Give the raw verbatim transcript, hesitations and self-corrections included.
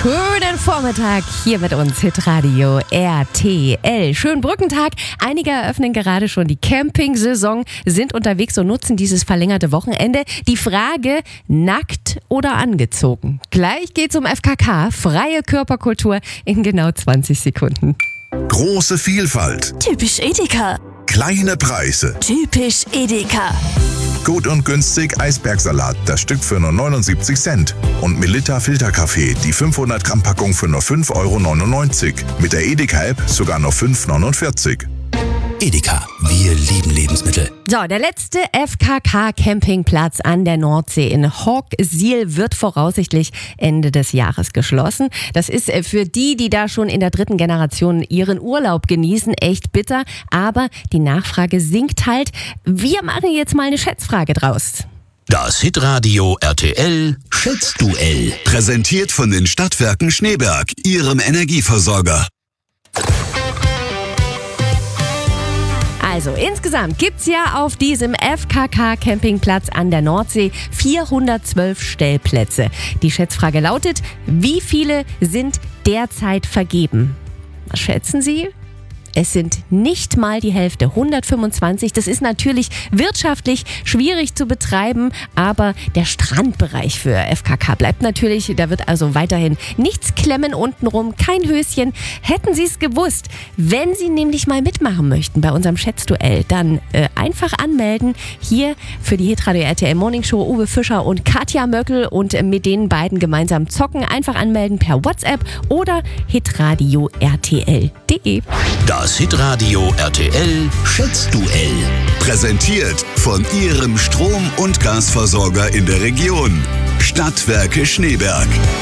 Schönen Vormittag hier mit uns, Hitradio R T L. Schönen Brückentag. Einige eröffnen gerade schon die Campingsaison, sind unterwegs und nutzen dieses verlängerte Wochenende. Die Frage, nackt oder angezogen? Gleich geht's um F K K, freie Körperkultur, in genau zwanzig Sekunden. Große Vielfalt. Typisch Edeka. Kleine Preise. Typisch Edeka. Gut und günstig Eisbergsalat, das Stück für nur neunundsiebzig Cent. Und Melitta Filterkaffee, die fünfhundert Gramm Packung für nur fünf Euro neunundneunzig. Mit der Edeka-App sogar nur fünf Euro neunundvierzig. Edeka, wir lieben Lebensmittel. So, der letzte F K K-Campingplatz an der Nordsee in Hooksiel wird voraussichtlich Ende des Jahres geschlossen. Das ist für die, die da schon in der dritten Generation ihren Urlaub genießen, echt bitter. Aber die Nachfrage sinkt halt. Wir machen jetzt mal eine Schätzfrage draus. Das Hitradio R T L Schätzduell. Präsentiert von den Stadtwerken Schneeberg, ihrem Energieversorger. Also insgesamt gibt's ja auf diesem F K K-Campingplatz an der Nordsee vierhundertzwölf Stellplätze. Die Schätzfrage lautet, wie viele sind derzeit vergeben? Was schätzen Sie? Es sind nicht mal die Hälfte, hundertfünfundzwanzig. Das ist natürlich wirtschaftlich schwierig zu betreiben, aber der Strandbereich für F K K bleibt natürlich, da wird also weiterhin nichts klemmen untenrum, kein Höschen. Hätten Sie es gewusst, wenn Sie nämlich mal mitmachen möchten bei unserem Schätzduell, dann äh, einfach anmelden. Hier für die Hitradio R T L Morning Show Uwe Fischer und Katja Möckel und mit den beiden gemeinsam zocken. Einfach anmelden per WhatsApp oder hitradio r t l punkt d e. Das Hitradio R T L Schätzduell. Präsentiert von Ihrem Strom- und Gasversorger in der Region. Stadtwerke Schneeberg.